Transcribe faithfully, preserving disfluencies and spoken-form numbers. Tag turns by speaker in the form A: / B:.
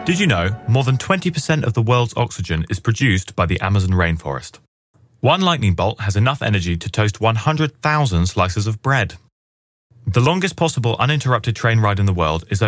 A: Did you know more than twenty percent of the world's oxygen is produced by the Amazon rainforest? One lightning bolt has enough energy to toast one hundred thousand slices of bread. The longest possible uninterrupted train ride in the world is